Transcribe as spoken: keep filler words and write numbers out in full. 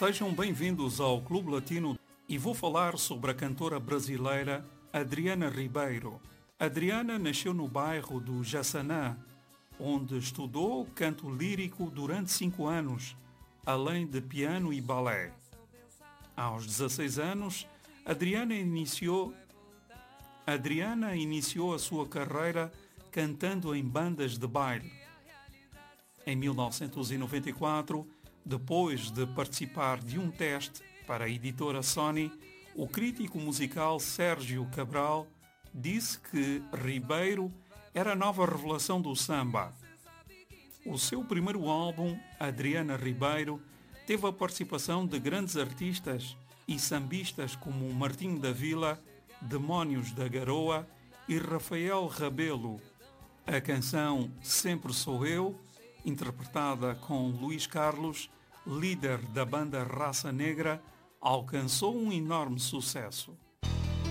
Sejam bem-vindos ao Clube Latino e vou falar sobre a cantora brasileira Adriana Ribeiro. Adriana nasceu no bairro do Jaçanã, onde estudou canto lírico durante cinco anos, além de piano e balé. Aos dezasseis anos, Adriana iniciou, Adriana iniciou a sua carreira cantando em bandas de baile. Em mil novecentos e noventa e quatro, depois de participar de um teste para a editora Sony, o crítico musical Sérgio Cabral disse que Ribeiro era a nova revelação do samba. O seu primeiro álbum, Adriana Ribeiro, teve a participação de grandes artistas e sambistas como Martinho da Vila, Demónios da Garoa e Rafael Rabelo. A canção Sempre Sou Eu, interpretada com Luís Carlos, líder da banda Raça Negra, alcançou um enorme sucesso.